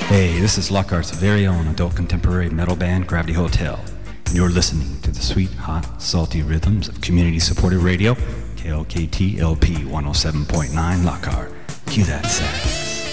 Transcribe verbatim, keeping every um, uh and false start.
Hey, this is Lockhart's very own adult contemporary metal band, Gravity Hotel, and you're listening to the sweet, hot, salty rhythms of community-supported radio, K L K T L P one oh seven point nine Lockhart. Cue that sax.